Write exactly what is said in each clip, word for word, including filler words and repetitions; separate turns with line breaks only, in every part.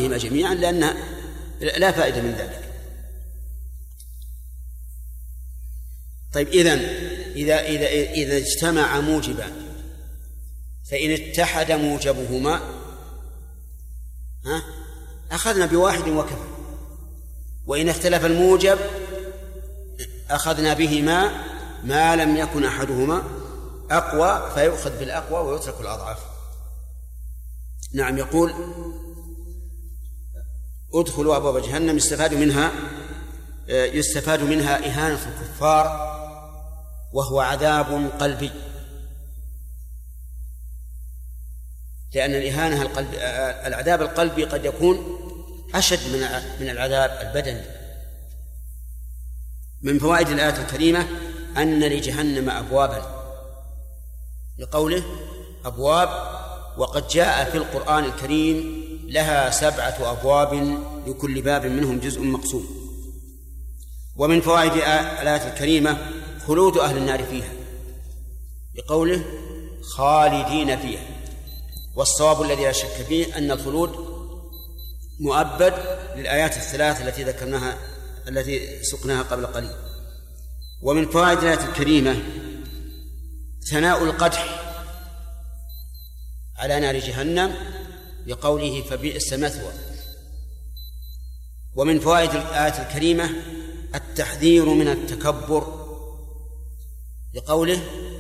بهما جميعا لأن لا فائدة من ذلك. طيب إذن إذا إذا إذا اجتمع موجبان فإن اتحد موجبهما ها أخذنا بواحد وكفى، وإن اختلف الموجب أخذنا بهما ما لم يكن أحدهما أقوى فيؤخذ بالأقوى ويترك الأضعف. نعم. يقول ادخلوا أبواب جهنم يستفاد منها يستفاد منها إهانة الكفار وهو عذاب قلبي، لأن الإهانة القلب العذاب القلبي قد يكون أشد من من العذاب البدني. من فوائد الآية الكريمة أن لجهنم أبوابا لقوله أبواب، وقد جاء في القرآن الكريم لها سبعة أبواب لكل باب منهم جزء مقسوم. ومن فوائد الآية الكريمة خلود أهل النار فيها لقوله خالدين فيها، والصواب الذي لا شك فيه أن الخلود مؤبد للآيات الثلاث التي ذكرناها التي سقناها قبل قليل. ومن فوائد الآية الكريمة ثناء القدح على نار جهنم لقوله فبئس مثوى. ومن فوائد الآية الكريمة التحذير من التكبر لقوله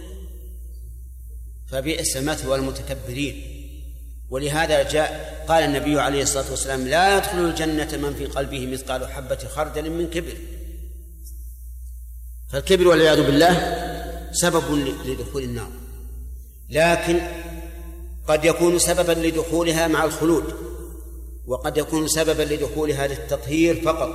فبئس مثوى المتكبرين. ولهذا جاء قال النبي عليه الصلاة والسلام لا يدخل الجنة من في قلبه مثقال حبة خردل من كبر. فالكبر والعياذ بالله سبب لدخول النار، لكن قد يكون سببا لدخولها مع الخلود، وقد يكون سببا لدخولها للتطهير فقط.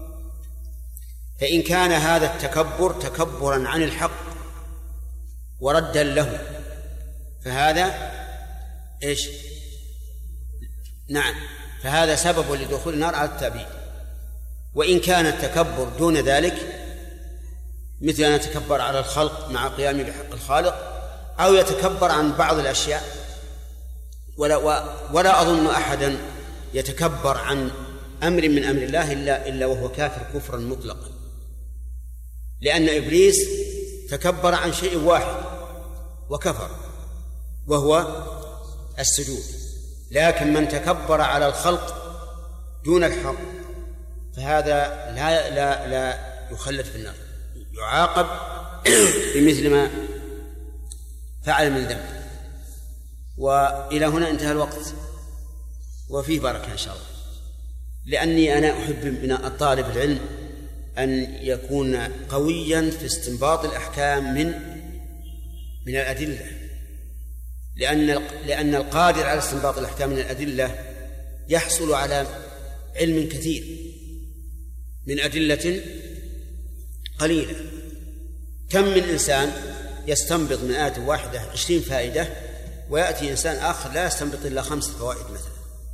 فإن كان هذا التكبر تكبرا عن الحق وردا له فهذا إيش؟ نعم، فهذا سبب لدخول النار على التأبيد. وإن كان التكبر دون ذلك مثل أن يتكبر على الخلق مع قيامه بحق الخالق، أو يتكبر عن بعض الأشياء، ولا, ولا أظن أحدا يتكبر عن أمر من أمر الله إلا, إلا وهو كافر كفرا مطلقا، لأن إبليس تكبر عن شيء واحد وكفر وهو السجود. لكن من تكبر على الخلق دون الحق فهذا لا, لا, لا يخلد في النار، يعاقب بمثل ما فعل من ذنب. وإلى هنا انتهى الوقت وفيه بركة إن شاء الله، لأني أنا أحب من الطالب العلم أن يكون قويا في استنباط الأحكام من من الأدلة، لأن لأن القادر على استنباط الأحكام من الأدلة يحصل على علم كثير من أدلة قليلة. كم من إنسان يستنبط من آية واحدة عشرين فائدة، ويأتي إنسان آخر لا يستنبط إلا خمس فوائد مثلا.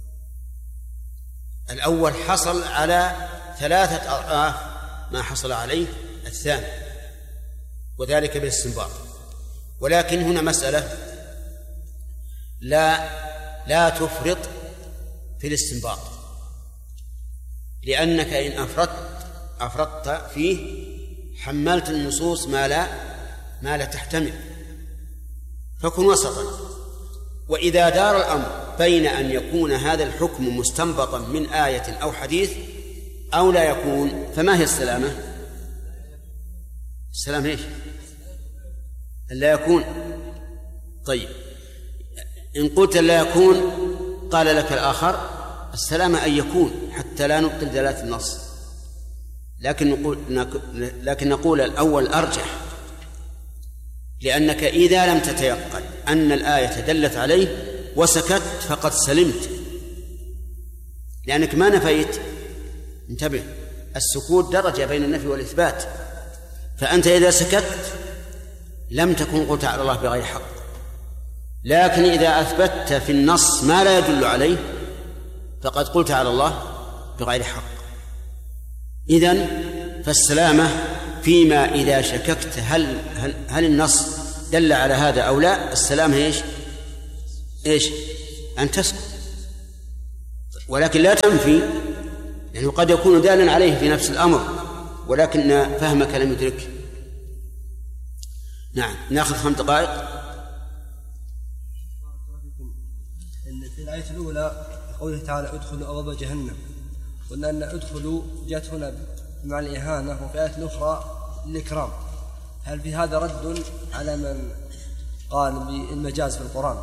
الأول حصل على ثلاثة أضعاف ما حصل عليه الثاني، وذلك بالاستنباط. ولكن هنا مسألة لا لا تفرط في الاستنباط، لأنك إن أفرطت أفرطت فيه حملت النصوص ما لا ما لا تحتمل، فكن وسطا. وإذا دار الأمر بين أن يكون هذا الحكم مستنبطا من آية أو حديث أو لا يكون، فما هي السلامة؟ السلامة إيش؟ لا يكون. طيب إن قلت لا يكون قال لك الآخر السلامة أن يكون حتى لا نبطل دلالة النص، لكن نقول لكن نقول الأول أرجح، لأنك إذا لم تتيقن أن الآية دلت عليه وسكت فقد سلمت، لأنك ما نفيت. انتبه، السكوت درجة بين النفي والإثبات، فأنت إذا سكت لم تكن قلت على الله بغير حق، لكن إذا أثبتت في النص ما لا يدل عليه فقد قلت على الله بغير حق. إذن فالسلامة فيما إذا شككت هل, هل, هل النص دل على هذا أو لا، السلامة إيش؟ إيش؟ أن تسكت. ولكن لا تنفي، يعني قد يكون دالا عليه في نفس الأمر ولكن فهمك لم يدركه. نعم. نأخذ خمس دقائق.
في الآية الأولى قوله تعالى ادخلوا أبواب جهنم، قلنا أن ادخلوا جاءت هنا مع الإهانة، وفي آية أخرى الإكرام. هل في هذا رد على من قال بالمجاز في القرآن؟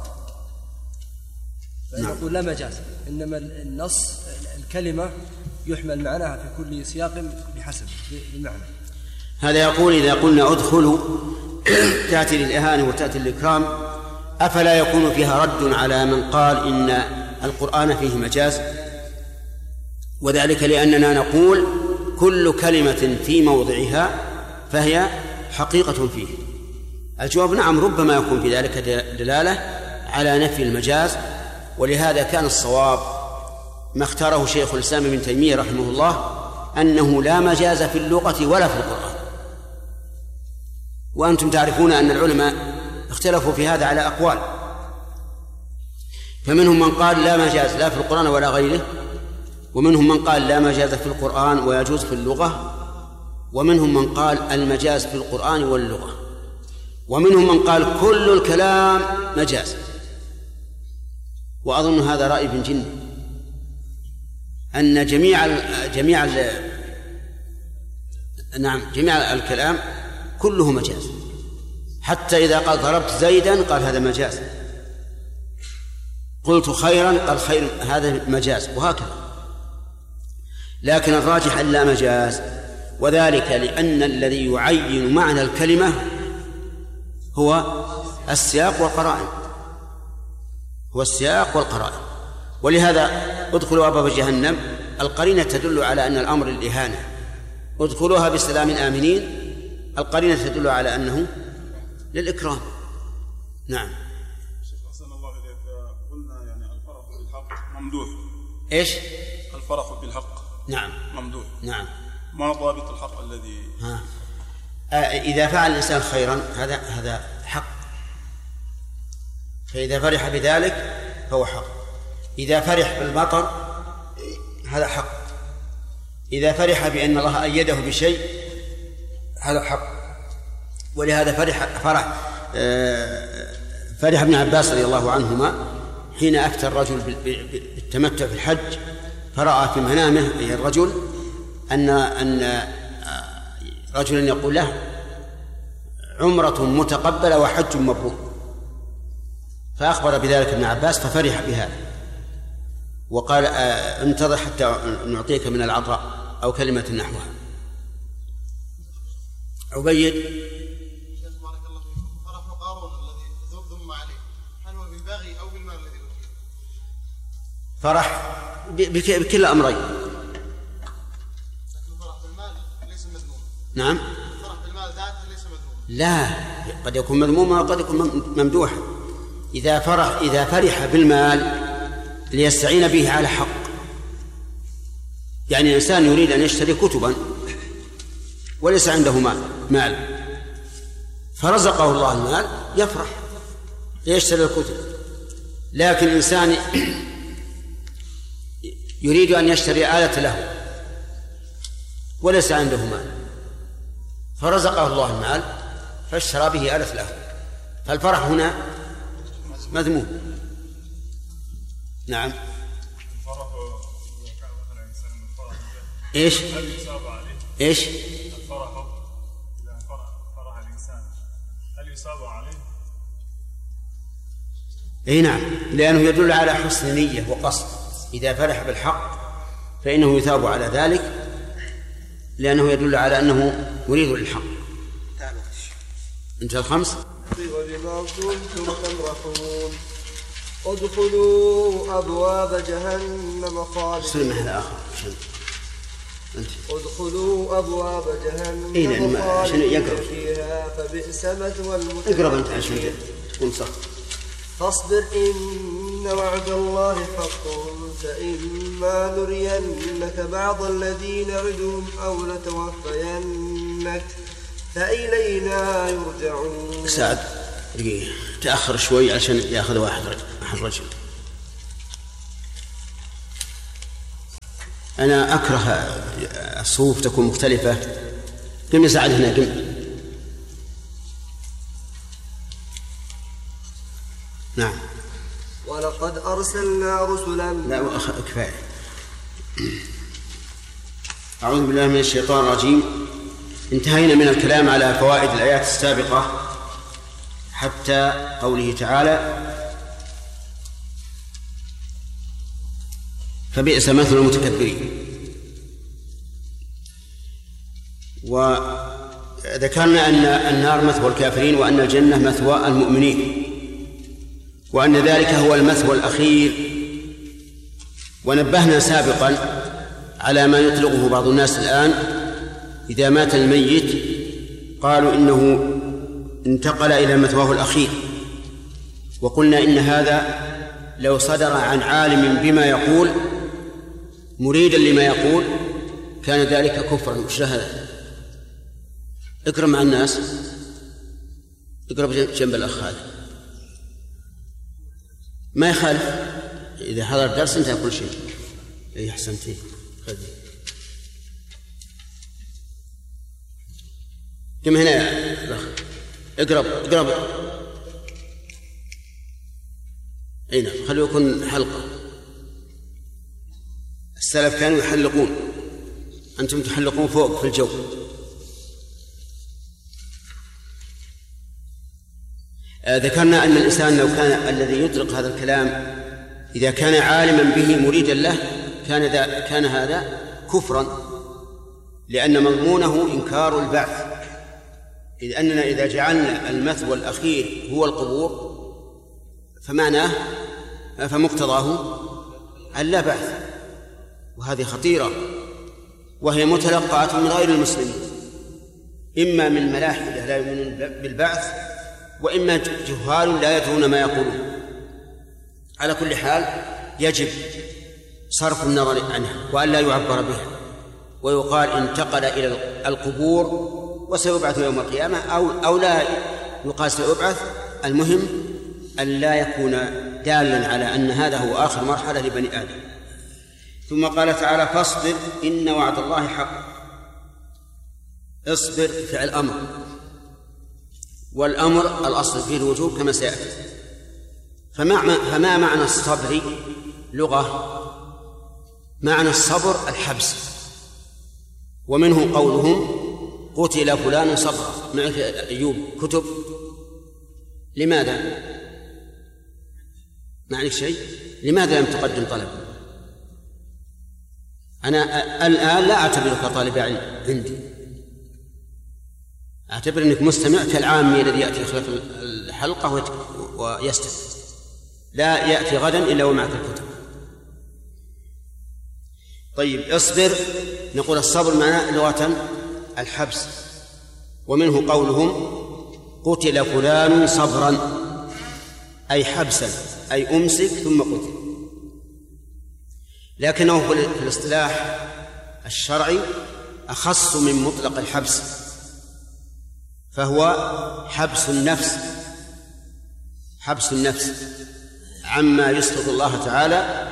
فنقول لا مجاز، إنما النص الكلمة يحمل معناها في كل سياق بحسب المعنى.
هذا يقول إذا قلنا ادخلوا تأتي للإهانة وتأتي للإكرام، أفلا يكون فيها رد على من قال إن القرآن فيه مجاز؟ وذلك لأننا نقول كل كلمة في موضعها فهي حقيقة فيه. الجواب نعم، ربما يكون في ذلك دلالة على نفي المجاز، ولهذا كان الصواب ما اختاره شيخ الإسلام ابن تيمية رحمه الله أنه لا مجاز في اللغة ولا في القرآن. وأنتم تعرفون أن العلماء اختلفوا في هذا على أقوال، فمنهم من قال لا مجاز لا في القرآن ولا غيره، ومنهم من قال لا مجاز في القرآن ويجوز في اللغة، ومنهم من قال المجاز في القرآن واللغة، ومنهم من قال كل الكلام مجاز. وأظن هذا رأي ابن جني أن جميع ال جميع ال نعم جميع الكلام كله مجاز، حتى إذا قال ضربت زيدا قال هذا مجاز، قلت خيرا قال خير هذا مجاز، وهكذا. لكن الراجح أن لا مجاز، وذلك لأن الذي يعين معنى الكلمة هو السياق والقرائن، هو السياق والقرائن. ولهذا ادخلوا أبواب جهنم القرينة تدل على أن الأمر الإهانة، ادخلوها بسلام آمنين القرينة تدل على أنه للإكرام. نعم.
شيخ أحسن الله إليك، قلنا يعني الفرح بالحق ممدوح.
إيش؟
الفرح بالحق
نعم
ممدوح.
نعم.
ما ضابط الحق الذي
ها. آه إذا فعل الإنسان خيرا هذا هذا حق، فإذا فرح بذلك فهو حق. إذا فرح بالمطر هذا حق. إذا فرح بأن الله أيده بشيء هذا حق. ولهذا فرح فرح آه فرح ابن عباس رضي الله عنهما حين أفتى الرجل بالتمتع في الحج، فرأى في منامه الرجل أن أن رجلا يقول له عمرة متقبلة وحج مبرور، فأخبر بذلك ابن عباس ففرح بهذا وقال آه انتظر حتى نعطيك من العطاء أو كلمة نحوها. عبيد.
بارك الله فيكم. فرح قارون الذي ذم عليه هل هو بالباغي أو بالمال الذي أوتيه؟
فرح بكل الأمرين.
لكن الفرح بالمال ليس مذموما.
نعم.
الفرح بالمال ذاته ليس مذموما.
لا، قد يكون مذموما وقد يكون ممدوحا. إذا فرح إذا فرح بالمال ليستعين به على حق، يعني الإنسان يريد أن يشتري كتبا وليس عنده مال مال فرزقه الله المال يفرح يشتري الكتب. لكن إنسان يريد أن يشتري آلة له وليس عنده مال فرزقه الله المال فاشترى به آلة له، فالفرح هنا مذموم. نعم.
الفرح إذا كان مثلا إنسان من الفرح
إيش؟
هل يصاب عليه؟
إيش؟
الفرح إذا فرح فرح الإنسان هل يصاب عليه؟
أي نعم، لأنه يدل على حسن نية وقصد. إذا فرح بالحق فإنه يثاب على ذلك لأنه يدل على أنه يريد للحق. انتهى الخمس.
وبما كنتم تمرحون ادخلوا أبواب جهنم خالدين
هذا آخر
ادخلوا أبواب جهنم
إيه
خالدين فيها فبئس مثوى المتكبرين.
اقرب أنت عشان تكون صح.
فاصبر إن وعد الله حق فإما نرينك بعض الذي نعدهم أو نتوفينك فإلينا يرجعون.
سعد دقيقة تأخر شوي عشان يأخذ واحد رجل. واحد رجل. أنا أكره الصفوف تكون مختلفة. قم يساعد هنا قم. نعم.
ولقد أرسلنا رسلا.
لا كفاية. أعوذ بالله من الشيطان الرجيم. انتهينا من الكلام على فوائد الآيات السابقة حتى قوله تعالى: فبئس مثل المتكبرين. وذكرنا أن النار مثوى الكافرين وأن الجنة مثوى المؤمنين، وأن ذلك هو المثوى الأخير. ونبهنا سابقا على ما يطلقه بعض الناس الآن: إذا مات الميت قالوا إنه انتقل إلى مثواه الأخير. وقلنا إن هذا لو صدر عن عالم بما يقول مريدا لما يقول كان ذلك كفرا وشهادة. اقرأ مع الناس، اقرأ جنب الأخ هذا، ما يخالف. إذا حضر الدرس انتهى كل شيء. أي أحسنتي. كم هنا يا الأخ؟ اقرب اقرب. أي نعم، خلوا يكون حلقة. السلف كانوا يحلقون، أنتم تحلقون فوق في الجو. آه ذكرنا أن الإنسان لو كان الذي يطلق هذا الكلام إذا كان عالما به مريدا له كان, كان هذا كفرا، لأن مضمونه إنكار البعث. إذ أننا إذا جعلنا المثوى الأخير هو القبور فمعناه فمقتضاه أن لا بعث، وهذه خطيرة، وهي متلقعة من غير المسلمين، إما من ملاحدة لا يؤمنون بالبعث، وإما جهال لا يدرون ما يقولون. على كل حال يجب صرف النظر عنها وأن لا يعبر بها، ويقال انتقل إلى القبور وسيبعث يوم القيامة، أو, أو لا يقال سيبعث. المهم أن لا يكون دالا على أن هذا هو آخر مرحلة لبني آدم. ثم قال تعالى: فاصبر إن وعد الله حق. اصبر فعل أمر، والأمر الأصل فيه الوجوب كما سيأتي. فما, فما معنى الصبر لغة؟ معنى الصبر الحبس، ومنه قولهم قتل فلان صبرا. معك أيوب كتب؟ لماذا؟ معنى شيء؟ لماذا لم تقدم طلب؟ أنا الآن لا أعتبرك طالب علم عندي، أعتبر أنك مستمع كالعامي الذي يأتي خلف الحلقة ويستمع، لا يأتي غدا إلا ومعك الكتب. طيب، اصبر، نقول الصبر معناه لغة الحبس، ومنه قولهم قتل فلان صبرا أي حبسا، أي أمسك ثم قتل. لكنه في الاصطلاح الشرعي أخص من مطلق الحبس، فهو حبس النفس، حبس النفس عما يسخط الله تعالى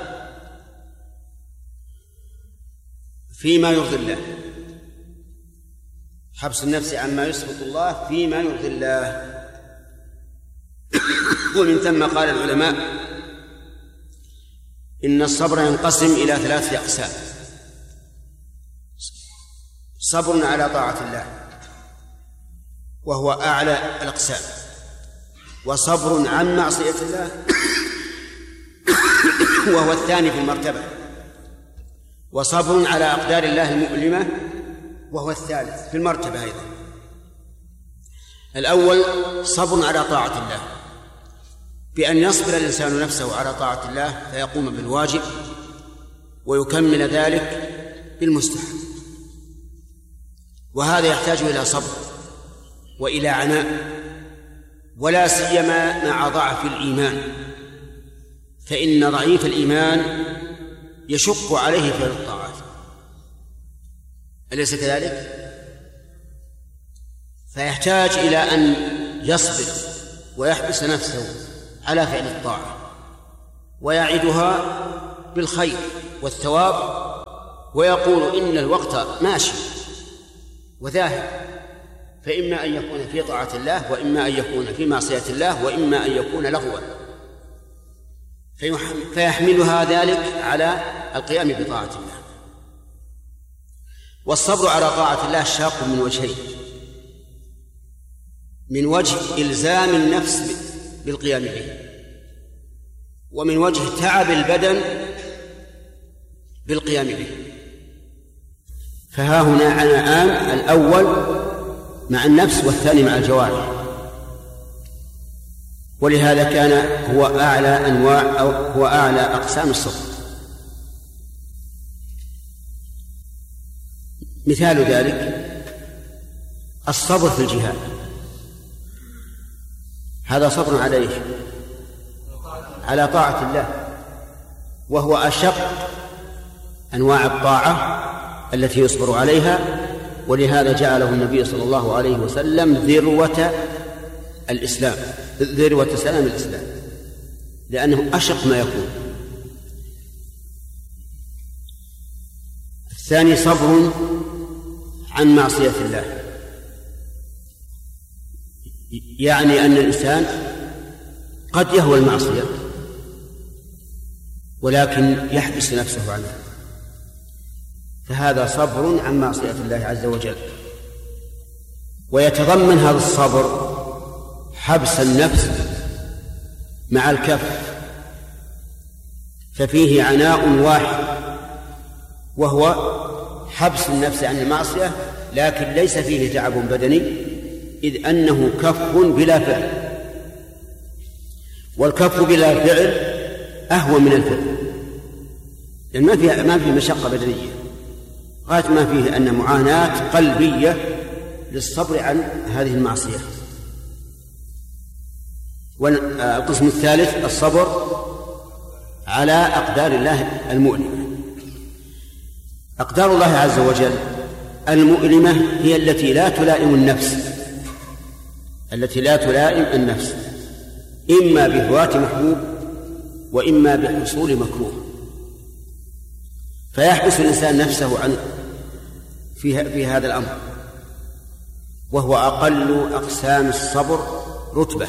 فيما يرضي الله، حبس النفس عما يسخط الله فيما يرضي الله. ومن ثم قال العلماء إن الصبر ينقسم إلى ثلاثة أقسام: صبر على طاعة الله وهو أعلى الأقسام، وصبر عن معصية الله وهو الثاني في المرتبة، وصبر على أقدار الله المؤلمة وهو الثالث في المرتبة أيضا. الأول صبر على طاعة الله، بأن يصبر الإنسان نفسه على طاعة الله فيقوم بالواجب ويكمل ذلك بالمستحب، وهذا يحتاج إلى صبر وإلى عناء، ولا سيما مع ضعف الإيمان، فإن ضعيف الإيمان يشق عليه فعل الطاعات، أليس كذلك؟ فيحتاج إلى أن يصبر ويحبس نفسه على فعل الطاعة ويعدها بالخير والثواب ويقول إن الوقت ماشي وذاهب، فإما أن يكون في طاعة الله، وإما أن يكون في معصية الله، وإما أن يكون لغوا، فيحملها ذلك على القيام بطاعة الله. والصبر على طاعة الله شاق من وجهين: من وجه إلزام النفس بالقيام به، ومن وجه تعب البدن بالقيام به. فها هنا عناءان: الأول مع النفس والثاني مع الجوارح. ولهذا كان هو أعلى أنواع أو هو أعلى أقسام الصبر. مثال ذلك الصبر في الجهاد، هذا صبر عليه على طاعة الله، وهو أشق أنواع الطاعة التي يصبر عليها، ولهذا جعله النبي صلى الله عليه وسلم ذروة الإسلام، ذروة سلام الإسلام، لأنه أشق ما يكون. الثاني صبر عن معصية الله، يعني أن الإنسان قد يهوى المعصية ولكن يحبس نفسه عنها، فهذا صبر عن معصية الله عز وجل. ويتضمن هذا الصبر حبس النفس مع الكف، ففيه عناء واحد وهو حبس النفس عن المعصية، لكن ليس فيه تعب بدني، إذ أنه كف بلا فعل، والكف بلا فعل أهون من الفعل، لأن ما فيه ما فيه مشقة بدنية، غاية ما فيه أن معاناة قلبية للصبر عن هذه المعصية. والقسم الثالث الصبر على أقدار الله المؤلمة. أقدار الله عز وجل المؤلمة هي التي لا تلائم النفس، التي لا تلائم النفس، إما بفوات محبوب وإما بحصول مكروه، فيحبس الإنسان نفسه عن في, في هذا الأمر، وهو أقل أقسام الصبر رتبة،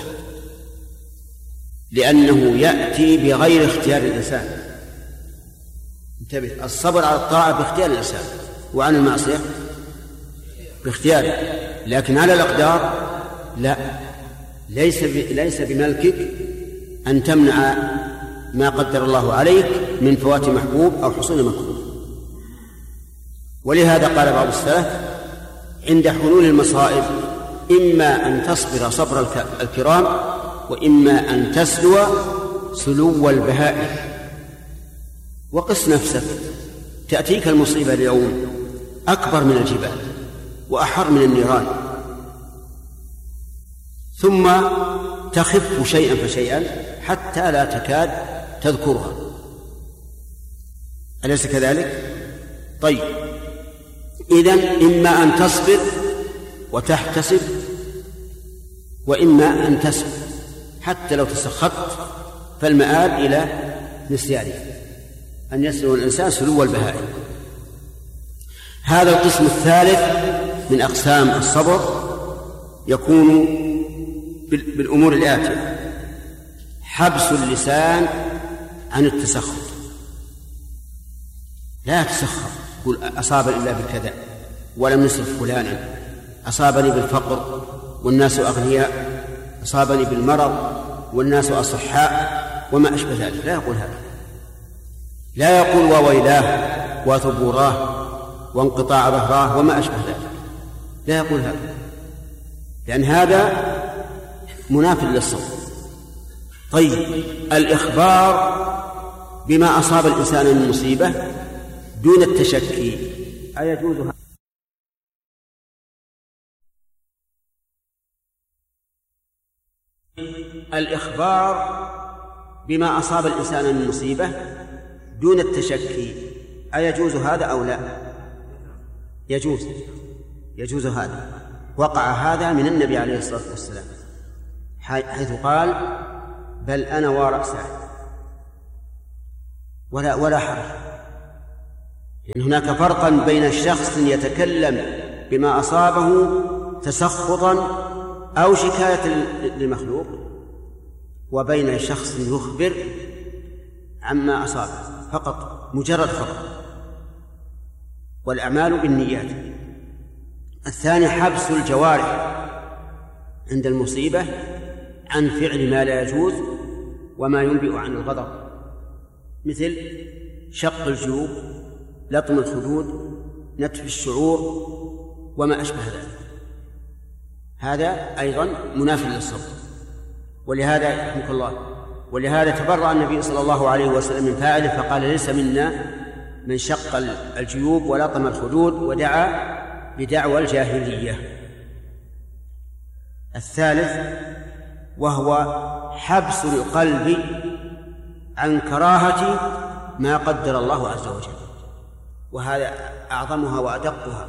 لأنه يأتي بغير اختيار الإنسان. انتبه، الصبر على الطاعة باختيار الإنسان، وعن المعصية باختياره، لكن على الأقدار لا، ليس ليس بملكك أن تمنع ما قدر الله عليك من فوات محبوب أو حصول مكروه. ولهذا قال بعض السلف عند حلول المصائب: إما أن تصبر صبر الكرام، وإما أن تسلو سلو البهائم. وقس نفسك، تأتيك المصيبة اليوم أكبر من الجبال وأحر من النيران، ثم تخف شيئا فشيئا حتى لا تكاد تذكرها، أليس كذلك؟ طيب، إذن إما أن تصبر وتحتسب، وإما أن تسبر، حتى لو تسخطت فالمآب إلى نسيانه، أن يسلو الإنسان سلو البهائم. هذا القسم الثالث من أقسام الصبر يكون بالأمور الآتية: حبس اللسان عن التسخط، لا تسخط قل أصابني إلا بكذا، ولم يصف فلانا، أصابني بالفقر والناس أغنياء، أصابني بالمرض والناس أصحاء، وما أشبه ذلك. لا يقول هذا، لا يقول وويلاه وثبوراه وانقطاع ظهراه وما أشبه ذلك، لا يقول هذا، لأن هذا منافٍ للصبر. طيب، الإخبار بما أصاب الإنسان من مصيبة دون التشكي أيجوز هذا؟ الإخبار بما أصاب الإنسان من مصيبة دون التشكي أيجوز هذا أو لا؟ يجوز، يجوز هذا. وقع هذا من النبي عليه الصلاة والسلام، حيث قال: بل أنا ورأسه ولا ولا حرج. لأن هناك فرقا بين شخص يتكلم بما أصابه تسخطا أو شكاية للمخلوق وبين شخص يخبر عما أصابه فقط، مجرد خبر، والأعمال بالنيات. الثاني حبس الجوارح عند المصيبة عن فعل ما لا يجوز وما ينبئ عن الغضب، مثل شق الجيوب، لطم الخدود، نتف الشعور وما أشبه ذلك. هذا أيضا مناف للصبر. ولهذا يحمك الله، ولهذا تبرأ النبي صلى الله عليه وسلم من فاعله فقال: ليس منا من شق الجيوب ولطم الخدود ودعا بدعوى الجاهلية. الثالث وهو حبس القلب عن كراهة ما قدر الله عز وجل، وهذا أعظمها وأدقها.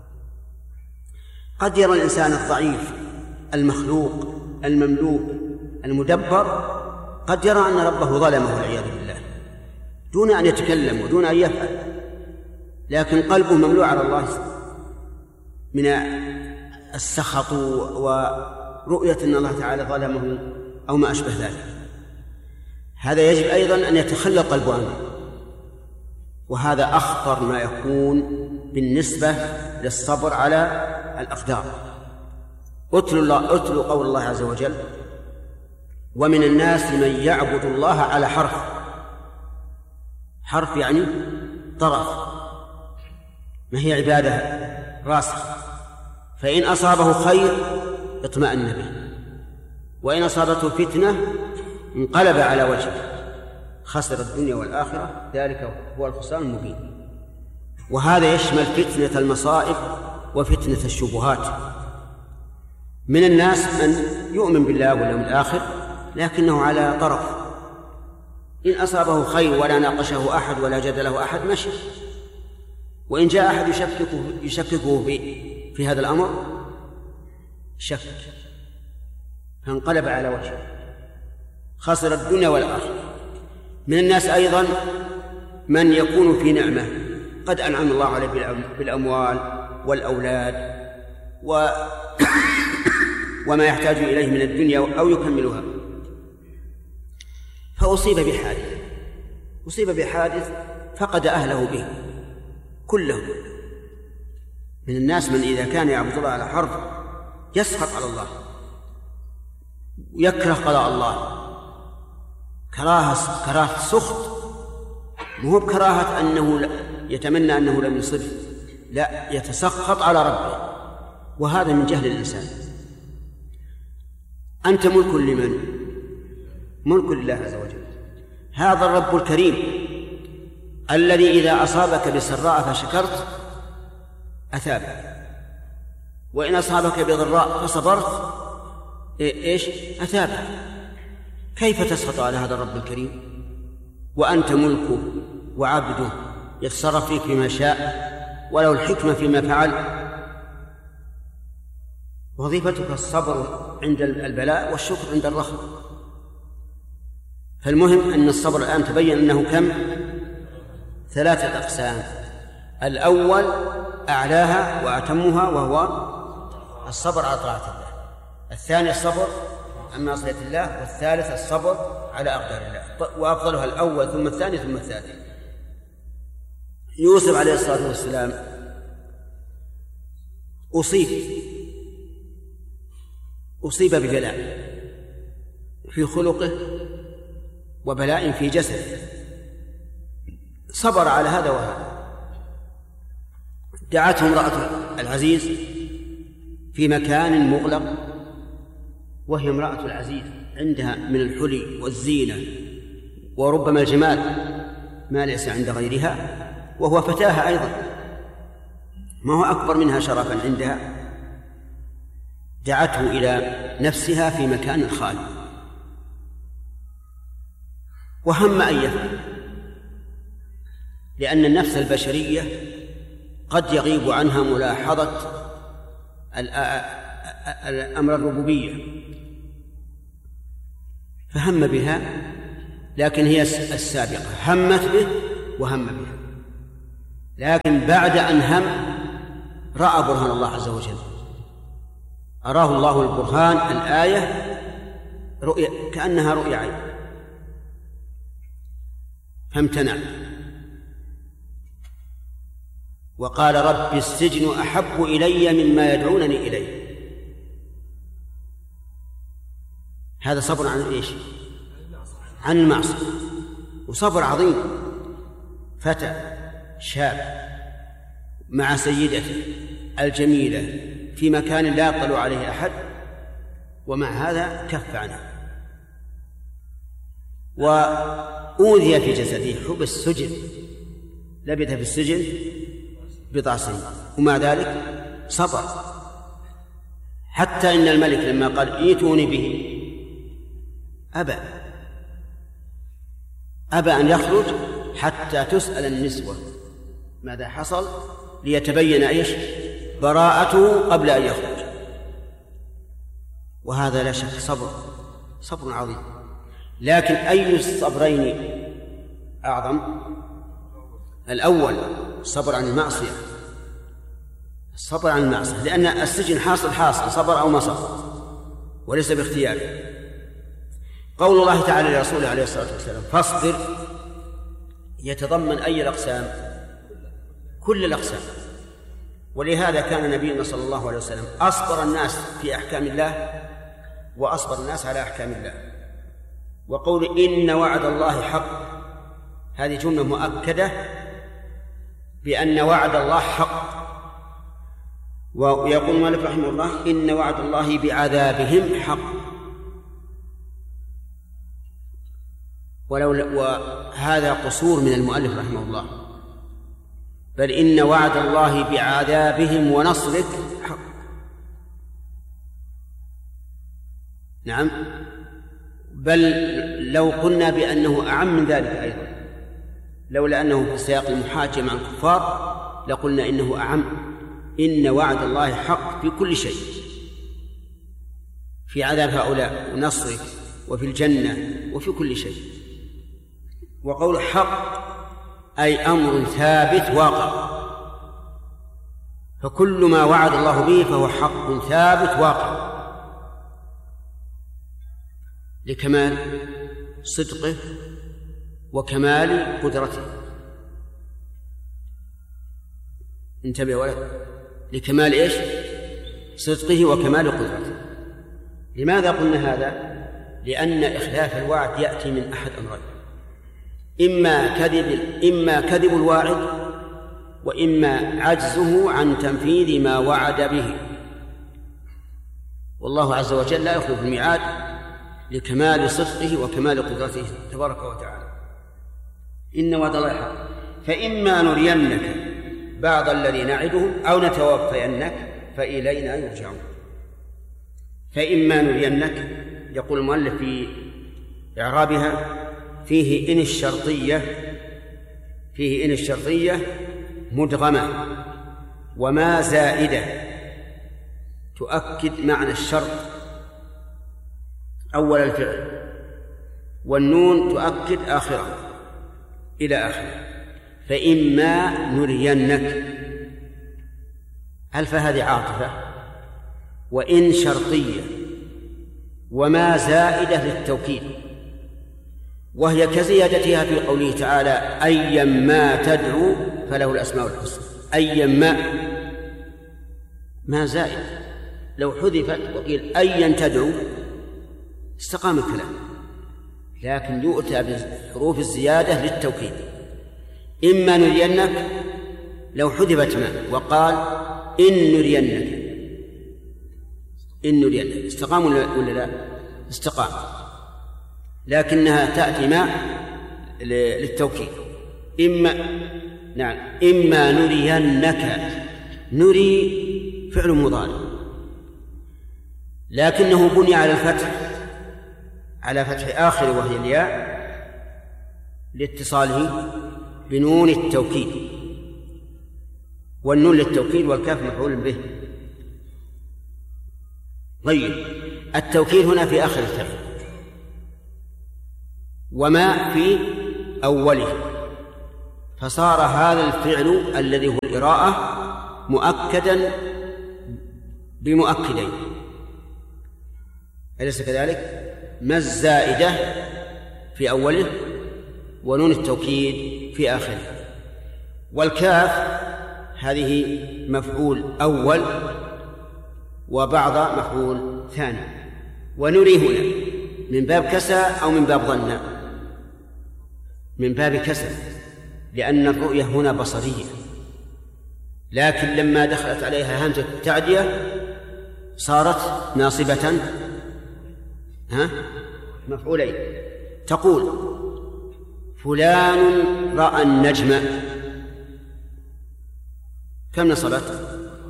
قد يرى الإنسان الضعيف المخلوق المملوك المدبر، قد يرى أن ربه ظلمه والعياذ بالله دون أن يتكلم ودون أن يفعل، لكن قلبه مملوء على الله من السخط ورؤية أن الله تعالى ظلمه أو ما أشبه ذلك. هذا يجب أيضا أن يتخلى قلبه عنه، وهذا أخطر ما يكون بالنسبة للصبر على الأقدار. أتلوا الله أتلوا قول الله عز وجل: ومن الناس من يعبد الله على حرف. حرف يعني طرف، ما هي عبادة راسخ، فإن أصابه خير اطمأن به، وإن أصابته فتنة انقلب على وجهه، خسر الدنيا والآخرة، ذلك هو الخسران المبين. وهذا يشمل فتنة المصائب وفتنة الشبهات. من الناس من يؤمن بالله واليوم الآخر لكنه على طرف، إن أصابه خير ولا ناقشه أحد ولا جدله أحد مشي، وإن جاء أحد يشككه, يشككه في, في هذا الأمر شك، فانقلب على وجهه، خسر الدنيا والآخرة. من الناس أيضا من يكون في نعمة، قد أنعم الله عليه بالأموال والأولاد و وما يحتاج إليه من الدنيا أو يكملها، فأصيب بحادث أصيب بحادث فقد أهله به كلهم. من الناس من إذا كان يعبد الله على حرف يسخط على الله، يكره قضاء الله كراهة كراهة سخط، مو بكراهة أنه يتمنى أنه لم يصب، لا، يتسخط على ربه، وهذا من جهل الإنسان. أنت ملك لمن؟ ملك لله عز وجل. هذا الرب الكريم الذي إذا أصابك بسراء فشكرت أثابك، وإن أصابك بضراء فصبرت إيش؟ أثابك. كيف تسخط على هذا الرب الكريم وأنت ملكه وعبده يتصرف فيك بما شاء ولو الحكمة فيما فعل؟ وظيفتك الصبر عند البلاء والشكر عند الرخاء. فالمهم أن الصبر الآن تبين أنه كم؟ ثلاثة أقسام. الأول أعلاها وأتمها وهو الصبر على طاعة الله، الثاني الصبر عن معصية الله، والثالث الصبر على أقدار الله، وأفضلها الأول ثم الثاني ثم الثالث. يوسف عليه الصلاة والسلام أصيب أصيب ببلاء في خلقه وبلاء في جسده، صبر على هذا وهذا. دعته امرأة العزيز في مكان مغلق، وهي امرأة العزيز عندها من الحلي والزينة وربما الجمال ما ليس عند غيرها، وهو فتاها أيضا، ما هو أكبر منها شرفا عندها. دعته إلى نفسها في مكان خالي، وهم أن يفعل، لأن النفس البشرية قد يغيب عنها ملاحظة الأمر الربوبية، فهم بها، لكن هي السابقة همت به وهم بها، لكن بعد أن هم رأى برهان الله عز وجل، أراه الله البرهان الآية رؤية كأنها رؤية عين فامتنع وقال رب السجن أحب إلي مما يدعونني إليه. هذا صبر عن إيش؟ عن المعصية، وصبر عظيم. فتى شاب مع سيدته الجميلة في مكان لا يطلع عليه أحد، ومع هذا كف عنه وأوذي في جسده، حبس السجن، لبث في السجن بضع سنين، ومع ذلك صبر. حتى إن الملك لما قال ائتوني به أبى أبى أن يخرج حتى تسأل النسوة ماذا حصل ليتبين إيش براءته قبل أن يخرج. وهذا لا شك صبر صبر عظيم. لكن أي الصبرين أعظم؟ الأول الصبر عن المعصية، الصبر عن المعصية، لأن السجن حاصل حاصل صبر أو ما صبر وليس باختياره. قول الله تعالى لرسوله عليه الصلاة والسلام فاصبر يتضمن أي الأقسام؟ كل الأقسام. ولهذا كان نبينا صلى الله عليه وسلم أصبر الناس في أحكام الله وأصبر الناس على أحكام الله. وقول إن وعد الله حق هذه جملة مؤكدة بأن وعد الله حق. ويقول مالك رحمه الله إن وعد الله بعذابهم حق. ولو وهذا قصور من المؤلف رحمه الله، بل إن وعد الله بعذابهم ونصرك حق. نعم، بل لو قلنا بأنه أعم من ذلك أيضا، لولا أنه في سياق المحاجة مع الكفار لقلنا إنه أعم. إن وعد الله حق في كل شيء، في عذاب هؤلاء ونصرك وفي الجنة وفي كل شيء. وقول حق أي أمر ثابت واقع، فكل ما وعد الله به فهو حق ثابت واقع لكمال صدقه وكمال قدرته. انتبه ولد، لكمال إيش؟ صدقه وكمال قدرته. لماذا قلنا هذا؟ لأن إخلاف الوعد يأتي من أحد أمرين، إما كذب إما كذب الواعد، وإما عجزه عن تنفيذ ما وعد به. والله عز وجل لا يخلف الميعاد لكمال صدقه وكمال قدرته تبارك وتعالى. إن وعد الله حق، فإما نرينك بعض الذي نعدهم أو نتوفينك فإلينا يرجعون. فإما نرينك يقول المؤلف في إعرابها فيه إن الشرطية فيه إن الشرطية مدغمة وما زائدة تؤكد معنى الشرط أول الفعل، والنون تؤكد آخره إلى آخره. فإما نرينك، ألف هذه عاطفة، وإن شرطية، وما زائدة للتوكيد، وهي كزيادتها في قوله تعالى أيا ما تدعو فله الأسماء الحسنى. أيا ما ما زائد، لو حذفت وقيل أيا تدعو استقام الكلام، لكن يؤتى بحروف الزيادة للتوكيد. إما نرينك لو حذفت ما وقال إن نرينك إن نرينك استقام ولا لا؟ استقام، لكنها تأتي ما للتوكيد. إما نعم إما نرينك، نري فعل مضارع لكنه بني على الفتح على فتح آخر وهي الياء لاتصاله بنون التوكيد، والنون للتوكيد والكاف مفعول به. طيب التوكيد هنا في آخر الفعل وما في أوله، فصار هذا الفعل الذي هو الإراءة مؤكدا بمؤكدين، أليس كذلك؟ ما الزائدة في أوله ونون التوكيد في آخره. والكاف هذه مفعول أول وبعض مفعول ثاني. ونري هنا من باب كسى أو من باب ظن؟ من باب كسى، لأن الرؤية هنا بصرية، لكن لما دخلت عليها همزة التعدية صارت ناصبة ها مفعولين. تقول فلان رأى النجم، كم نصبت؟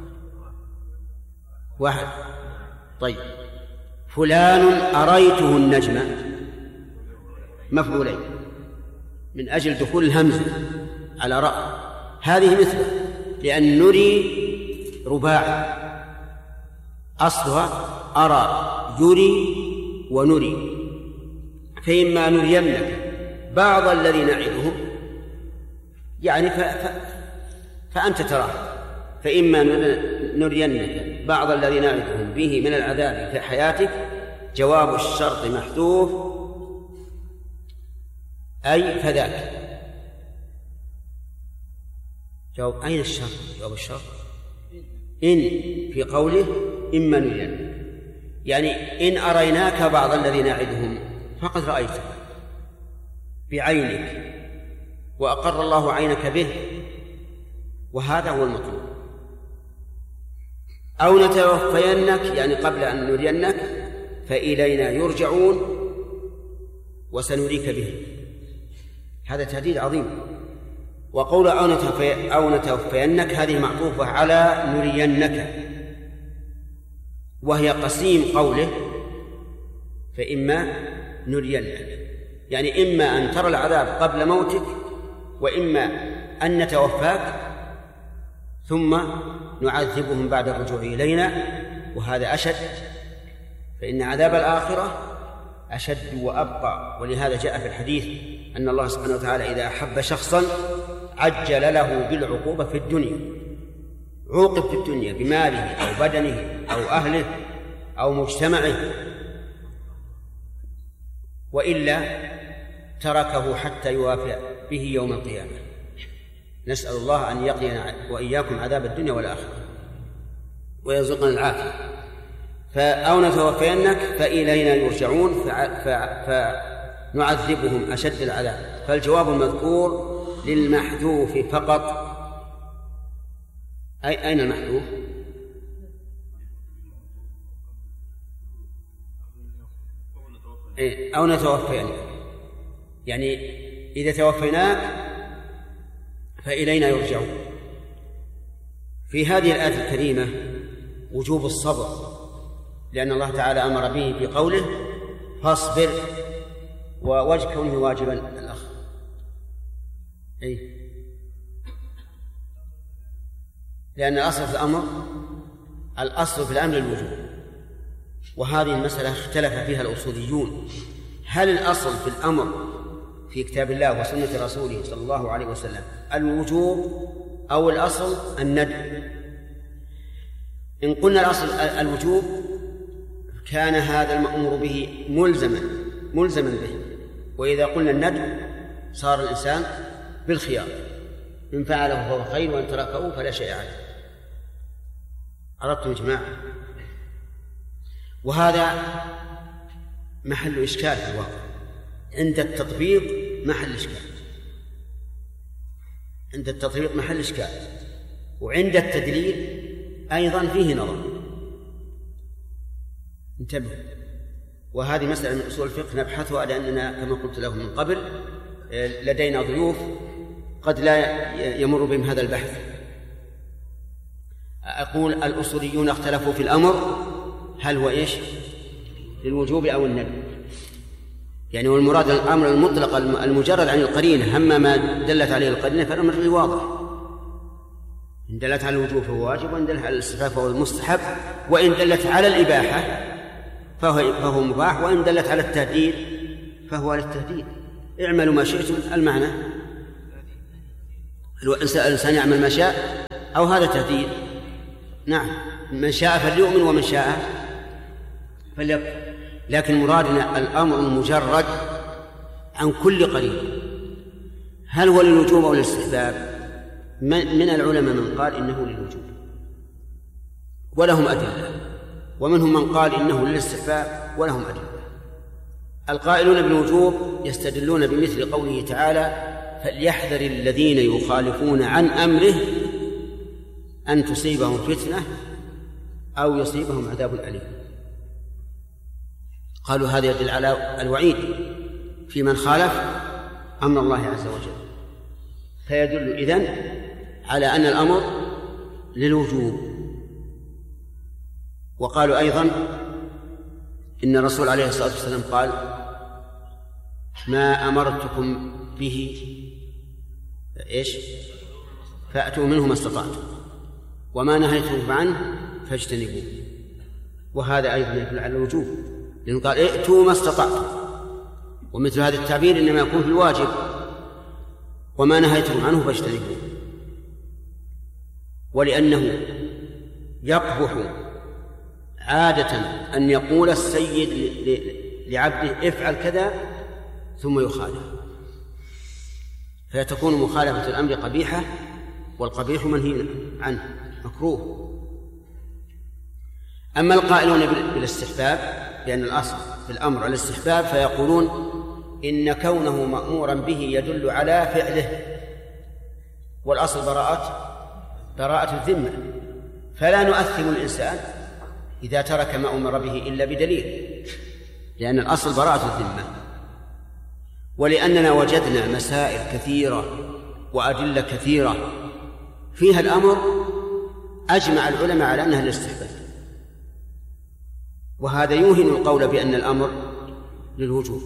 واحد. طيب فلان أريته النجم، مفعولين من أجل دخول الهمزة على رأى. هذه مثل لأن نري رباعي أصلها أرى يري ونري، فإما نرينك بعض الذي نعدهم يعني ف... ف... فأنت تراه، فإما نرينك بعض الذي نعدهم به من العذاب في حياتك. جواب الشرط محذوف أي فذاك. جواب أين الشرط؟ جواب الشرط إن في قوله إما نرينك، يعني إن أريناك بعض الذي نعدهم فقد رأيته بعينك وأقر الله عينك به، وهذا هو المطلوب. أو نتوفينك يعني قبل أن نرينك فإلينا يرجعون وسنريك به، هذا تهديد عظيم. وقول أو نتوفينك هذه معطوفة على نرينك، وهي قسيم قوله فإما نرينك، يعني إما أن ترى العذاب قبل موتك، وإما أن نتوفاك ثم نعذبهم بعد الرجوع إلينا، وهذا أشد، فإن عذاب الآخرة أشد وأبقى. ولهذا جاء في الحديث أن الله سبحانه وتعالى إذا أحب شخصا عجل له بالعقوبة في الدنيا، عوقب في الدنيا بماله أو بدنه أو أهله أو مجتمعه، وإلا تركه حتى يوافي به يوم القيامة. نسأل الله أن يقينا وإياكم عذاب الدنيا والآخرة ويرزقنا العافية. فأو نتوفينك فإلينا يرجعون فنعذبهم أشد العذاب. فالجواب المذكور للمحذوف فقط. أي أين المحذوف؟ إيه؟ أو نتوفينك يعني إذا توفيناك فإلينا يرجعون. في هذه الآية الكريمة وجوب الصبر، لأن الله تعالى أمر به في قوله فاصبر، ووجه كونه واجبا الأخ أي لأن الأصل في الأمر الأصل في الأمر الوجوب، وهذه المسألة اختلف فيها الأصوليون، هل الأصل في الأمر في كتاب الله وسنة رسوله صلى الله عليه وسلم الوجوب أو الأصل الندب؟ إن قلنا الأصل الوجوب كان هذا المأمور به ملزما ملزما به، وإذا قلنا الندب صار الإنسان بالخيار، إن فعله فهو خير وإن تركه فلا شيء عليه. عرفتم يا جماعة؟ وهذا محل إشكال في الواقع، عند التطبيق محل إشكال، عند التطبيق محل إشكال، وعند التدليل أيضا فيه نظر. انتبه، وهذه مسألة من أصول الفقه نبحثها، لأننا كما قلت لهم من قبل لدينا ضيوف قد لا يمر بهم هذا البحث. أقول الأصوليون اختلفوا في الأمر هل هو إيش؟ للوجوب أو الندب، يعني والمراد الأمر المطلق المجرد عن القرينة، أما ما دلت عليه القرينة فالأمر فيه واضح، إن دلت على الوجوب فهو واجب، وإن دلت على الاستحباب فهو مستحب، وإن دلت على الإباحة فهو, فهو مباح، وإن دلت على التهديد فهو للتهديد. اعملوا ما شئتم، المعنى الإنسان يعمل ما شاء أو هذا تهديد؟ نعم، من شاء فليؤمن ومن شاء فليكفر. لكن مرادنا الأمر المجرد عن كل قريب. هل هو للوجوب أو للاستحباب؟ من العلماء من قال إنه للوجوب ولهم أدلة، ومنهم من قال إنه للاستحباب ولهم أدلة. القائلون بالوجوب يستدلون بمثل قوله تعالى: فليحذر الذين يخالفون عن أمره أن تصيبهم فتنة أو يصيبهم عذاب أليم. قالوا هذا يدل على الوعيد في من خالف أمر الله عز وجل، فيدل إذن على أن الأمر للوجوب. وقالوا أيضا إن الرسول عليه الصلاة والسلام قال: ما أمرتكم به إيش فأتوا منه ما استطعتم وما نهيتكم عنه فاجتنبوه. وهذا أيضا يدل على الوجوب، لأنه قال: ائتوا ما استطعتم، ومثل هذا التعبير إنما يكون في الواجب: وما نهيتكم عنه فاجتنبوه. ولأنه يقبح عادة أن يقول السيد لعبده: افعل كذا، ثم يخالف، فتكون مخالفة الأمر قبيحة، والقبيح منهي عنه مكروه. أما القائلون بالاستحباب بأن الأصل في الأمر الاستحباب فيقولون إن كونه مأمورا به يدل على فعله، والأصل براءة براءة الذمة، فلا نؤثم الإنسان إذا ترك ما أمر به إلا بدليل، لأن الأصل براءة الذمة. ولأننا وجدنا مسائل كثيرة وأدلة كثيرة فيها الأمر أجمع العلماء على أنها الاستحباب، وهذا يوهن القول بأن الأمر للوجوب.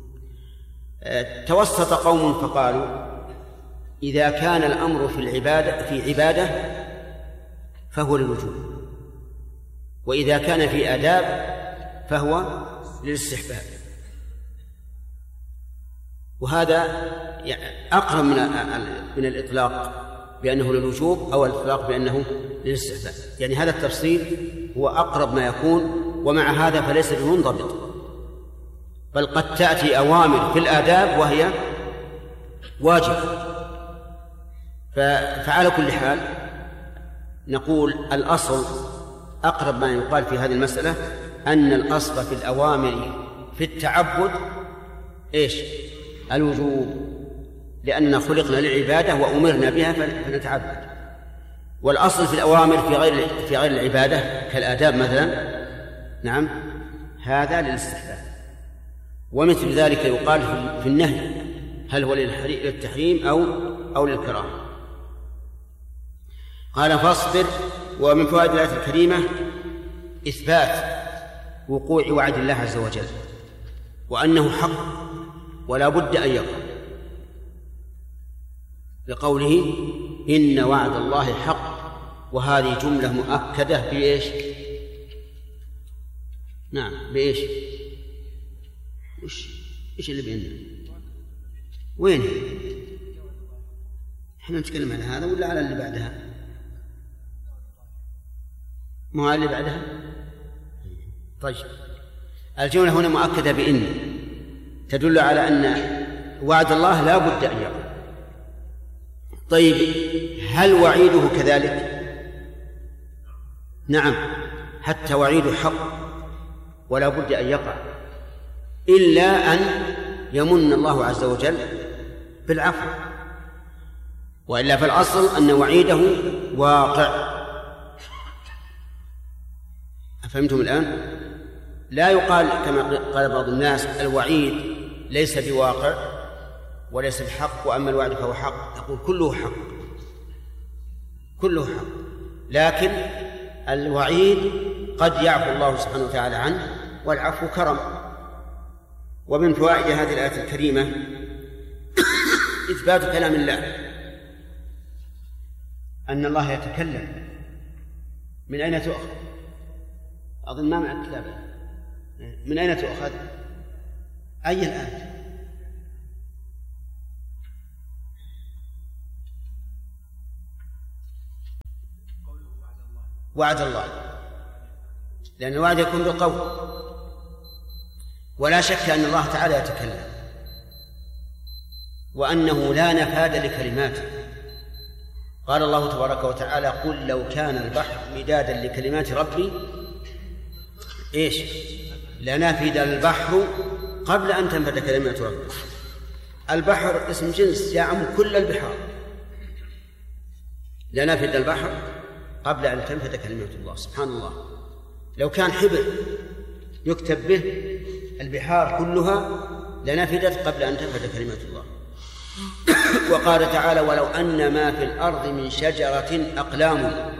توسط قوم فقالوا: إذا كان الأمر في العبادة في عبادة فهو للوجوب، وإذا كان في آداب فهو للاستحباب. وهذا أقرب من من الإطلاق بأنه للوجوب أو الإطلاق بأنه للاستحباب، يعني هذا التفصيل هو أقرب ما يكون. ومع هذا فليس بمنضبط، بل قد تأتي أوامر في الآداب وهي واجب. فعلى كل حال نقول الأصل أقرب ما يقال في هذه المسألة أن الأصل في الأوامر في التعبد إيش؟ الوجوب، لأننا خلقنا للعبادة وأمرنا بها فنتعبد. والأصل في الأوامر في غير في غير العبادة كالآداب مثلا، نعم، هذا للاستحباب. ومثل ذلك يقال في النهي: هل هو للتحريم أو أو للكراهة؟ قال: فاصبر. ومن فوائد الآية الكريمة إثبات وقوع وعد الله عز وجل، وأنه حق ولا بد أن يقع، لقوله: إن وعد الله حق. وهذه جملة مؤكدة بإيش؟ نعم، بإيش؟ وش إيش اللي بيننا؟ وين؟ إحنا نتكلم على هذا ولا على اللي بعدها؟ ما هو اللي بعدها؟ طيب، الجملة هنا مؤكدة بإن، تدل على أن وعد الله لا بد أن يقع. طيب، هل وعيده كذلك؟ نعم، حتى وعيده حق ولا بد أن يقع، إلا أن يمن الله عز وجل بالعفو، وإلا فالأصل أن وعيده واقع. أفهمتم الآن؟ لا يقال كما قال بعض الناس: الوعيد ليس بواقع وليس بحق، وأما الوعد فهو حق. نقول كله حق، كله حق، لكن الوعيد قد يعفو الله سبحانه وتعالى عنه، والعفو كرم. ومن فوائد هذه الآية الكريمة إثبات كلام الله، أن الله يتكلم. من أين تؤخذ؟ أظن ما مع الكتاب. من أين تؤخذ؟ أي الآية؟ وعد الله، لأن الوعد يكون بالقول، ولا شك أن الله تعالى يتكلم وأنه لا نفاد لكلماته. قال الله تبارك وتعالى: قل لو كان البحر مدادا لكلمات ربي إيش لنفد البحر قبل أن تنفد كلمات ربي. البحر اسم جنس يعم كل البحار، لنفد البحر قبل أن تنفد كلمات الله. سبحان الله، لو كان حبر يكتب به البحار كلها لنفدت قبل أن تنفد كلمات الله. وقال تعالى: ولو أن ما في الأرض من شجرة أقلام،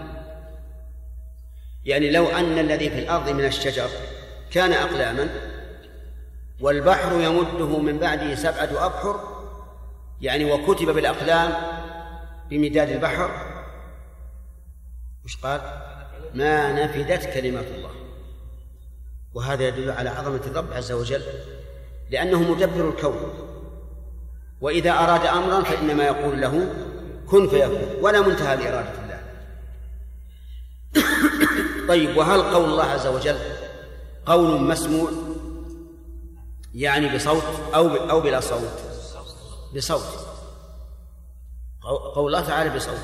يعني لو أن الذي في الأرض من الشجر كان أقلاما والبحر يمده من بعده سبعة أبحر، يعني وكتب بالأقلام بمداد البحر، وش قال؟ ما نفدت كلمات الله. وهذا يدل على عظمة الرب عز وجل، لأنه مدبر الكون، وإذا أراد أمرا فإنما يقول له كن فيكون، ولا منتهى لإرادة الله. طيب، وهل قول الله عز وجل قول مسموع يعني بصوت أو أو بلا صوت؟ بصوت. قول الله تعالى بصوت،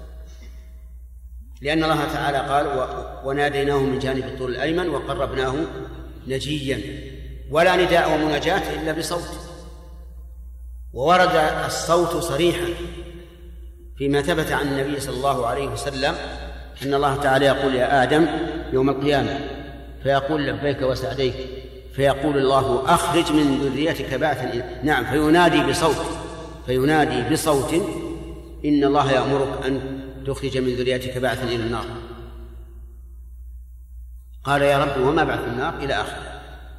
لأن الله تعالى قال: وناديناه من جانب الطور الأيمن وقربناه نجيا، ولا نداء ومناجاة إلا بصوت. وورد الصوت صريحا فيما ثبت عن النبي صلى الله عليه وسلم أن الله تعالى يقول: يا آدم يوم القيامة، فيقول: لبيك وسعديك، فيقول الله: أخرج من ذريتك بعثا، نعم، فينادي بصوت فينادي بصوت إن الله يأمرك أن تخرج من ذريتك بعثا إلى النار. قال: يا رب وما بعث النار؟ إلى آخره.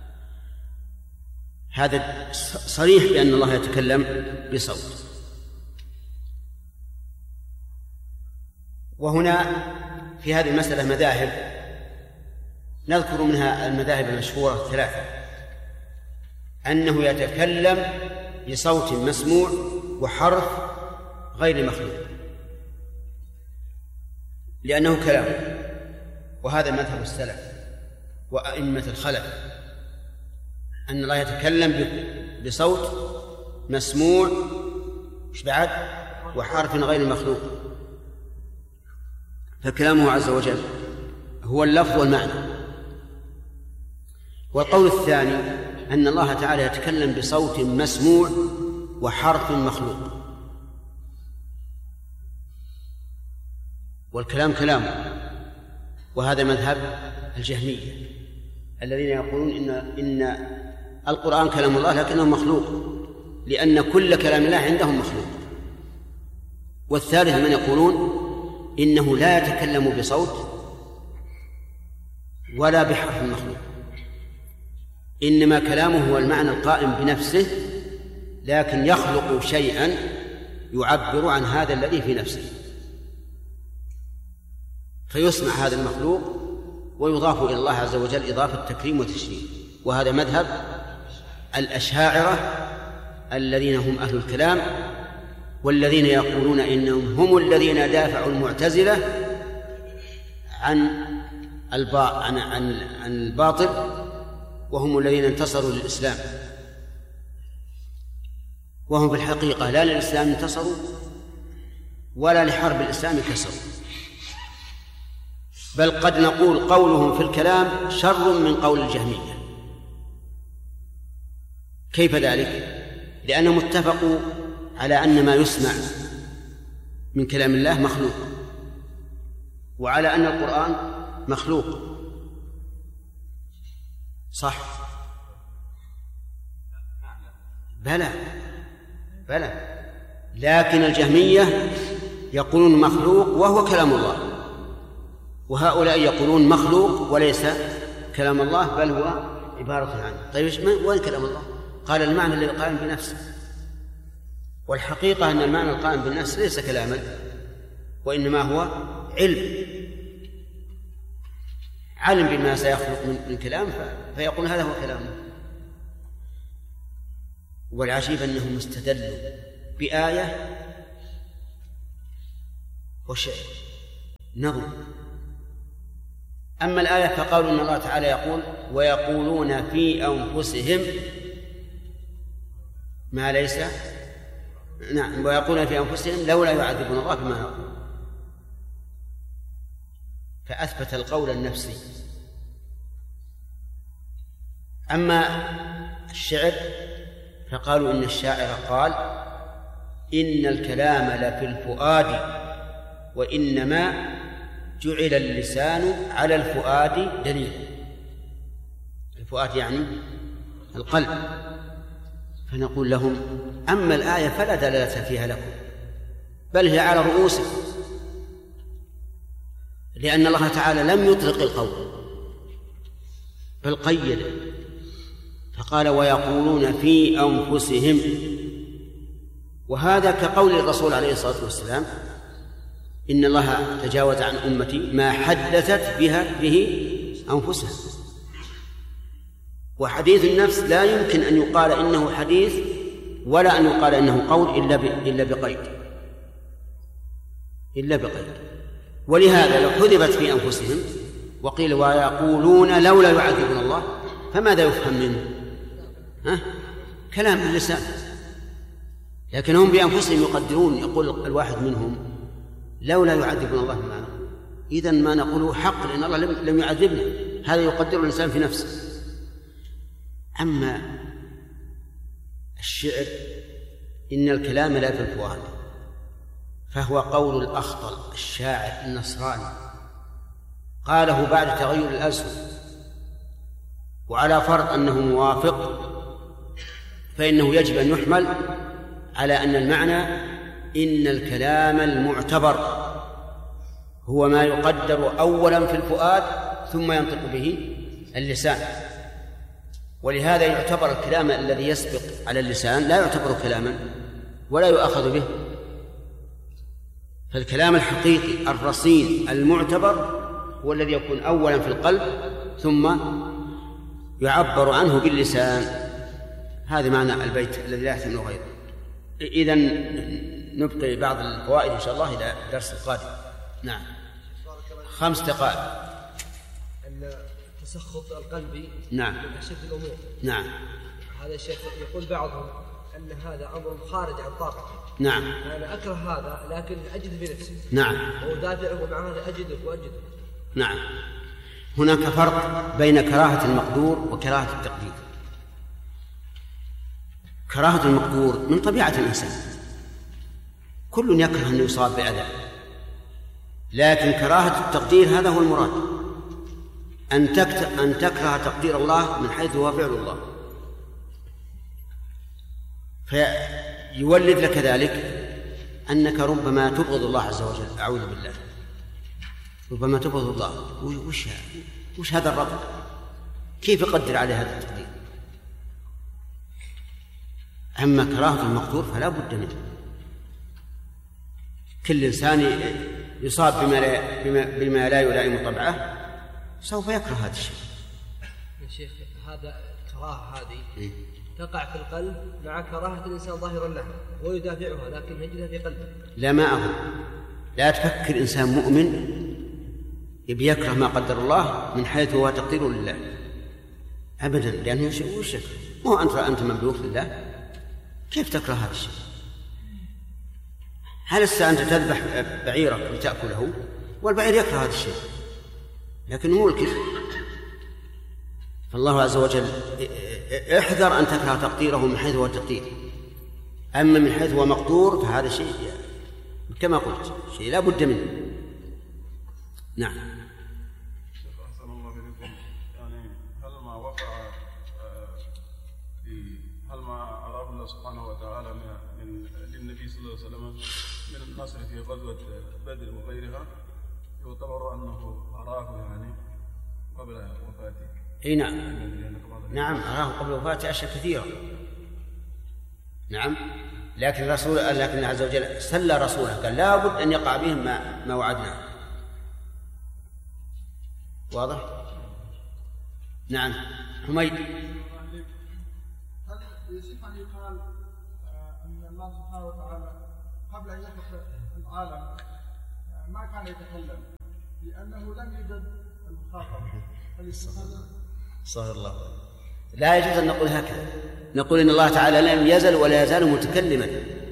هذا صريح بأن الله يتكلم بصوت. وهنا في هذه المسألة مذاهب، نذكر منها المذاهب المشهورة ثلاثة: أنه يتكلم بصوت مسموع وحرف غير مخلوق لأنه كلام، وهذا مذهب السلف وأئمة الخلف، أن الله يتكلم بصوت مسموع بعد وحرف غير مخلوق، فكلامه عز وجل هو اللفظ والمعنى. والقول الثاني أن الله تعالى يتكلم بصوت مسموع وحرف مخلوق، والكلام كلامه، وهذا مذهب الجهمية الذين يقولون إن إن القرآن كلام الله لكنه مخلوق، لأن كل كلام الله عندهم مخلوق. والثالث من يقولون إنه لا يتكلم بصوت ولا بحرف مخلوق، إنما كلامه هو المعنى القائم بنفسه، لكن يخلق شيئا يعبر عن هذا الذي في نفسه، فيسمع هذا المخلوق ويضاف إلى الله عز وجل إضافة تكريم وتشريف. وهذا مذهب الأشاعرة الذين هم أهل الكلام، والذين يقولون إنهم هم الذين دافعوا المعتزلة عن عن عن الباطل، وهم الذين انتصروا للإسلام، وهم في الحقيقة لا للإسلام انتصروا ولا لحرب الإسلام كسروا، بل قد نقول قولهم في الكلام شر من قول الجهمية. كيف ذلك؟ لأنهم اتفقوا على أن ما يسمع من كلام الله مخلوق، وعلى أن القرآن مخلوق، صح؟ بلى بلى لكن الجهمية يقولون مخلوق وهو كلام الله، وهؤلاء يقولون مخلوق وليس كلام الله بل هو عبارة عنه. طيب وين كلام الله؟ قال: المعنى الذي قائم بنفسه. والحقيقة أن المعنى القائم بالنفس ليس كلاما، وإنما هو علم، علم بما سيخلق من كلام فيقول هذا هو كلامه. والعجيب أنهم استدلوا بآية وشيء نظر أما الآية فقالوا إن الله تعالى يقول ويقولون في أنفسهم ما ليس نعم ويقولون في أنفسهم لولا يعذبون الله بما نقول، فأثبت القول النفسي. أما الشعر فقالوا إن الشاعر قال إن الكلام لفي الفؤاد وإنما جعل اللسان على الفؤاد دليل. الفؤاد يعني القلب. فنقول لهم أما الآية فلا دلالة فيها لكم، بل هي على رؤوسكم، لأن الله تعالى لم يطلق القول بل قيد، فقال ويقولون في أنفسهم، وهذا كقول الرسول عليه الصلاة والسلام إن الله تجاوز عن أمتي ما حدثت بها به أنفسها. وحديث النفس لا يمكن أن يقال إنه حديث ولا أن يقال إنه قول إلا إلا بقيد إلا بقيد ولهذا لو حذفت في أنفسهم وقيل ويقولون لولا يعذبنا الله فماذا يفهم منه؟ ها؟ كلام باللسان، لكن هم بأنفسهم يقدرون. يقول الواحد منهم لولا يعذبنا الله بما نقول، إذن ما نقوله حق لأن الله لم يعذبنا، هذا يقدر الإنسان في نفسه. أما الشعر إن الكلام لا في الفؤاد فهو قول الأخطل الشاعر النصراني قاله بعد تغير الألسن، وعلى فرض أنه موافق فإنه يجب أن يحمل على أن المعنى إن الكلام المعتبر هو ما يقدر أولا في الفؤاد ثم ينطق به اللسان، ولهذا يعتبر الكلام الذي يسبق على اللسان لا يعتبر كلاما ولا يؤخذ به. فالكلام الحقيقي الرصين المعتبر هو الذي يكون أولا في القلب ثم يعبر عنه باللسان. هذا معنى البيت الذي لا يحتمل غيره. إذن نبقي بعض الفوائد إن شاء الله إلى الدرس القادم. نعم. خمس دقائق.
أن التسخط القلبي
نعم
من أشد الأمور.
نعم.
هذا الشيخ يقول بعضهم أن هذا أمر خارج عن طاقتي.
نعم.
أنا أكره هذا لكن أجد بنفسي.
نعم.
وأدافعه مع هذا أجده وأجده.
نعم. هناك فرق بين كراهة المقدور وكراهة التقدير. كراهة المقدور من طبيعة الإنسان، كل يكره أن يصاب بأذى، لكن كراهة التقدير هذا هو المراد، أن أن تكره تقدير الله من حيث هو فعل الله، فيولد لك ذلك أنك ربما تبغض الله عز وجل. أعوذ بالله، ربما تبغض الله. وش وش هذا الرب؟ كيف يقدر عليه هذا التقدير؟ أما كراهة المقدور فلا بد منه. كل إنسان يصاب بما لا, بما, بما لا يلائم طبعه سوف يكره هذا الشيء.
يا شيخ هذا الكراهة هذه تقع في القلب مع كراهة الإنسان ظاهرا لها ويدافعها لكن يجدها في قلبه.
لا ما أظن، لا تفكر إنسان مؤمن يبي يكره ما قدر الله من حيث هو تقدير لله أبدا، لأنه وش مو أنت أنت مملوك لله، كيف تكره هذا الشيء؟ هل أنت تذبح بعيرك لتأكله والبعير يكره هذا الشيء لكنه ملكه؟ فالله عز وجل احذر أن تكره تقديره من حيث هو تقدير، أما من حيث هو مقدور فهذا شيء كما قلت شيء لا بد منه. نعم.
أحسن الله إليكم. يعني هل ما وقع في هل ما أراه الله سبحانه وتعالى من للنبي صلى الله عليه وسلم من النصر في غزوة بدر وغيرها يعتبر أنه أراه يعني قبل وفاته؟
اي نعم. نعم أراه قبل وفاته أشياء كثيرة. نعم، لكن الرسول لكن الله عز وجل سلى رسوله قال لا بد أن يقع بهم ما, ما وعدناه. واضح؟ نعم. حميد.
هل يصح أن يقال أن الله سبحانه وتعالى قبل أن يخلق العالم ما كان يتكلم لأنه لم يوجد
صهر الله. لا يجوز أن نقول هكذا، نقول إن الله تعالى لم يزل ولا يزال متكلما.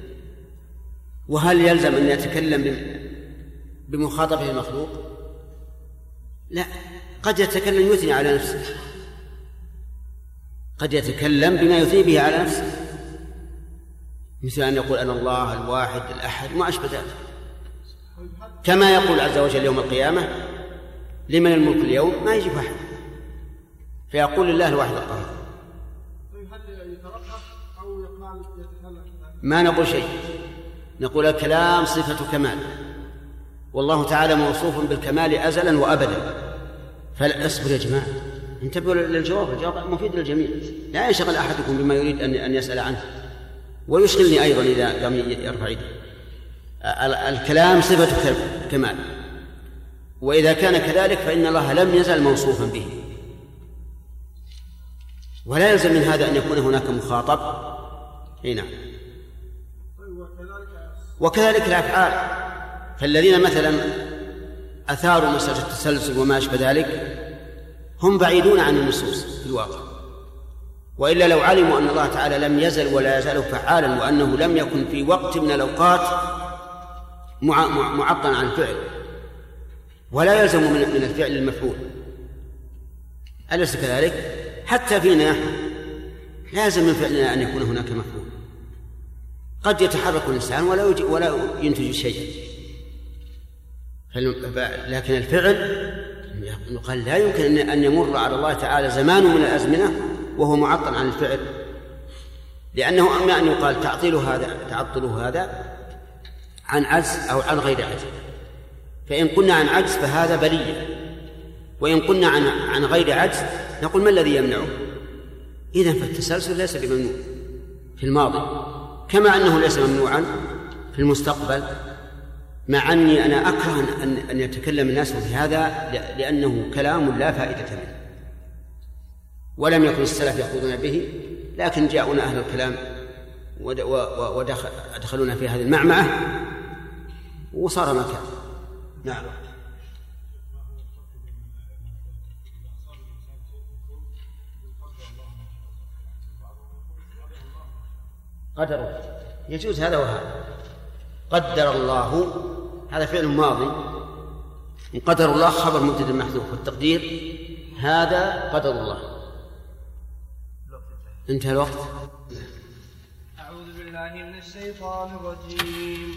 وهل يلزم أن يتكلم بمخاطبة المخلوق؟ لا، قد يتكلم يثني على نفسه، قد يتكلم بما يثني به على نفسه، مثل أن يقول أنا الله الواحد الأحد ما أشبه ذلك، كما يقول عز وجل يوم القيامة لمن الملك اليوم، ما يجي أحد فيقول لله الواحد القهار. ما نقول شيء، نقول الكلام صفة كمال، والله تعالى موصوف بالكمال أزلا وأبدا. فلا اصبر يا جماعة، انتبهوا للجواب، الجواب مفيد للجميع، لا يشغل أحدكم بما يريد أن يسأل عنه ويشغلني أيضا إذا قام يرفع يده. الكلام صفة كمال، وإذا كان كذلك فإن الله لم يزل موصوفا به، ولا يلزم من هذا أن يكون هناك مخاطب. هنا وكذلك الأفعال، فالذين مثلا أثاروا مسألة التسلسل وما أشبه ذلك هم بعيدون عن النصوص في الواقع، وإلا لو علموا أن الله تعالى لم يزل ولا يزال فعالا، وأنه لم يكن في وقت من الأوقات معطلا عن الفعل، ولا يلزم من الفعل المفعول، أليس كذلك؟ حتى فينا لازم من فعلنا أن يكون هناك مفعول، قد يتحرك الإنسان ولا ولا ينتج شيئا، لكن الفعل قال لا يمكن أن يمر على الله تعالى زمان من الأزمنة وهو معطل عن الفعل، لأنه أما أن يقال تعطيل هذا تعطل هذا عن عجز أو عن غير عجز، فإن قلنا عن عجز فهذا بلية، وإن قلنا عن عن غير عجز نقول ما الذي يمنعه؟ إذن فالتسلسل ليس بممنوع في الماضي، كما أنه ليس ممنوعا في المستقبل، مع أني أنا أكره أن أن يتكلم الناس بهذا لأنه كلام لا فائدة منه، ولم يكن السلف يأخذون به، لكن جاءونا أهل الكلام ودخلونا في هذه المعمعة وصار مكان. نعم. قدر يجوز هذا وهذا، قدر الله هذا فعل ماضي، قدر الله خبر مبتدأ محذوف، والتقدير هذا قدر الله. انتهى الوقت.
أعوذ بالله من الشيطان الرجيم.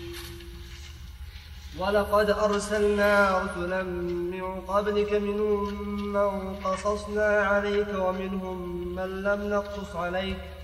ولقد أرسلنا رسلا من قبلك منهم من قصصنا عليك ومنهم من لم نقصص عليك